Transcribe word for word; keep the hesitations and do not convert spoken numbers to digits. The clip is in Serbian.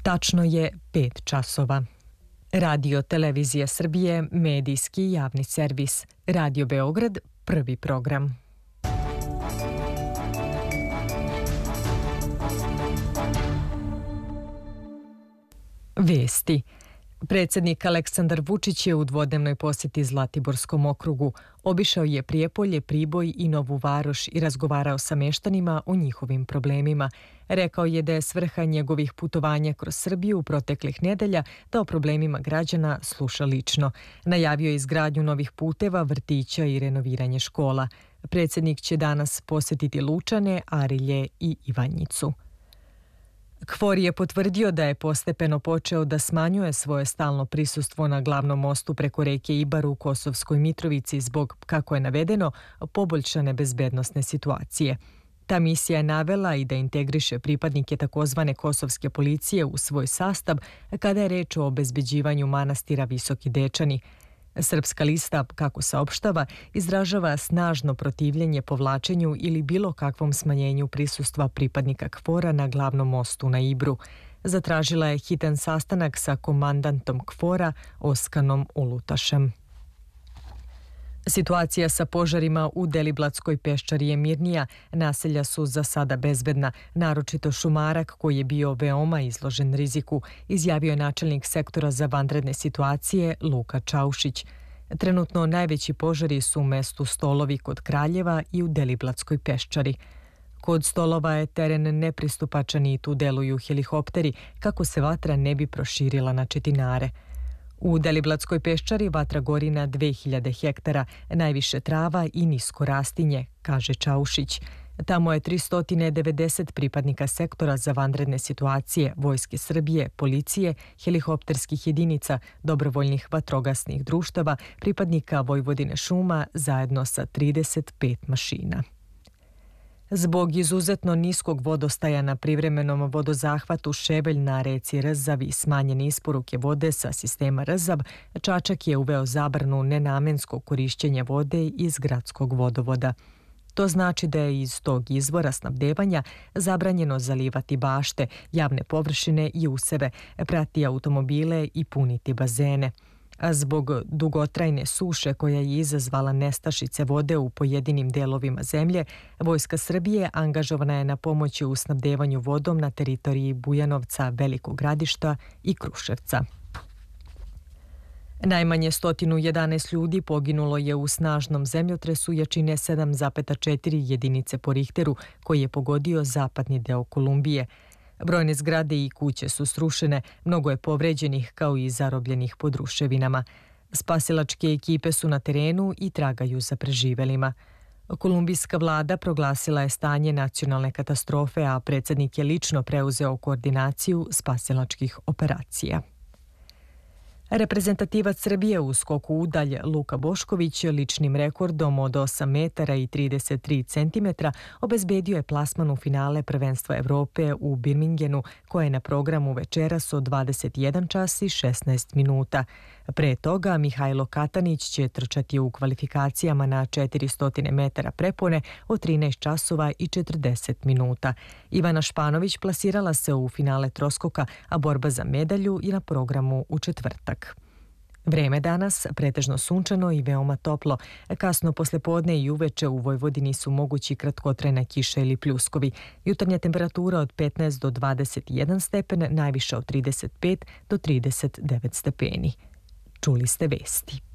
Tačno je pet časova. Radio Televizija Srbije, medijski javni servis. Radio Beograd, prvi program. Vesti. Predsjednik Aleksandar Vučić je u dvodnevnoj posjeti Zlatiborskom okrugu. Obišao je Prijepolje, Priboj i Novu Varoš i razgovarao sa meštanima o njihovim problemima. Rekao je da je svrha njegovih putovanja kroz Srbiju u proteklih nedelja da o problemima građana sluša lično. Najavio je izgradnju novih puteva, vrtića i renoviranje škola. Predsjednik će danas posjetiti Lučane, Arilje i Ivanjicu. KFOR je potvrdio da je postepeno počeo da smanjuje svoje stalno prisustvo na glavnom mostu preko reke Ibar u Kosovskoj Mitrovici zbog, kako je navedeno, poboljšane bezbednosne situacije. Ta misija je navela i da integriše pripadnike takozvane kosovske policije u svoj sastav kada je reč o obezbeđivanju manastira Visoki Dečani. Srpska lista, kako saopštava, izražava snažno protivljenje povlačenju ili bilo kakvom smanjenju prisustva pripadnika KFOR-a na glavnom mostu na Ibru. Zatražila je hitan sastanak sa komandantom KFOR-a Oskanom Ulutašem. Situacija sa požarima u Deliblatskoj peščari je mirnija, naselja su za sada bezbedna, naročito Šumarak koji je bio veoma izložen riziku, izjavio je načelnik sektora za vanredne situacije Luka Čaušić. Trenutno najveći požari su u mestu Stolovi kod Kraljeva i u Deliblatskoj peščari. Kod Stolova je teren nepristupačan i tu deluju helikopteri kako se vatra ne bi proširila na Četinare. U Deliblatskoj peščari vatra gori na dve hiljade hektara, najviše trava i nisko rastinje, kaže Čaušić. Tamo je tristo devedeset pripadnika sektora za vanredne situacije, Vojske Srbije, policije, helikopterskih jedinica, dobrovoljnih vatrogasnih društava, pripadnika Vojvodine šuma zajedno sa trideset pet mašina. Zbog izuzetno niskog vodostaja na privremenom vodozahvatu Ševelj na reci Rzav i smanjene isporuke vode sa sistema Rzav, Čačak je uveo zabranu nenamenskog korišćenja vode iz gradskog vodovoda. To znači da je iz tog izvora snabdevanja zabranjeno zalivati bašte, javne površine i useve, prati automobile i puniti bazene. A zbog dugotrajne suše koja je izazvala nestašice vode u pojedinim delovima zemlje, Vojska Srbije angažovana je na pomoći u snabdevanju vodom na teritoriji Bujanovca, Velikog Gradišta i Kruševca. Najmanje sto jedanaest ljudi poginulo je u snažnom zemljotresu jačine sedam zarez četiri jedinice po Richteru koji je pogodio zapadni deo Kolumbije. Brojne zgrade i kuće su srušene, mnogo je povređenih kao i zarobljenih pod ruševinama. Spasilačke ekipe su na terenu i tragaju za preživelima. Kolumbijska vlada proglasila je stanje nacionalne katastrofe, a predsjednik je lično preuzeo koordinaciju spasilačkih operacija. Reprezentativac Srbije u skoku udalj Luka Bošković ličnim rekordom od osam metara i trideset tri centimetra obezbedio je plasman u finale prvenstva Evrope u Birmingenu koje je na programu večeras od dvadeset jedan čas i šesnaest minuta. Pre toga Mihajlo Katanić će trčati u kvalifikacijama na četiristo metara prepone od trinaest časova i četrdeset minuta. Ivana Španović plasirala se u finale troskoka, a borba za medalju je na programu u četvrtak. Vreme danas pretežno sunčano i veoma toplo. Kasno poslepodne i uveče u Vojvodini su mogući kratkotrajna kiša ili pljuskovi. Jutarnja temperatura od petnaest do dvadeset jedan stepen, najviša od trideset pet do trideset devet stepeni. Čuli ste vesti.